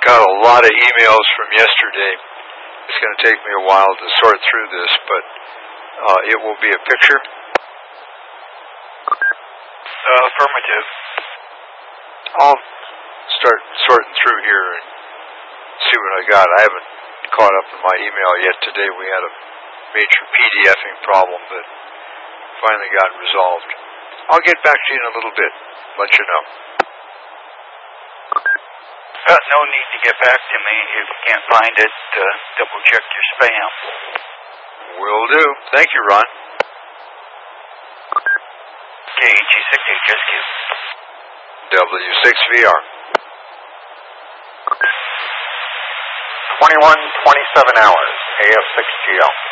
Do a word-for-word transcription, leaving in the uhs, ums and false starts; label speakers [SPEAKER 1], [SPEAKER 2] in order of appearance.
[SPEAKER 1] got a lot of emails from yesterday. It's going to take me a while to sort through this, but uh, it will be a picture.
[SPEAKER 2] Uh, affirmative.
[SPEAKER 1] I'll start sorting through here and see what I got. I haven't caught up in my email yet today. We had a major PDFing problem that finally got resolved. I'll get back to you in a little bit, let you know.
[SPEAKER 2] Uh, no need to get back to me. If you can't find it, uh, double check your spam.
[SPEAKER 1] Will do. Thank you, Ron.
[SPEAKER 2] K H E six H S Q.
[SPEAKER 1] W six V R.
[SPEAKER 3] twenty-one twenty-seven hours, A F six G L.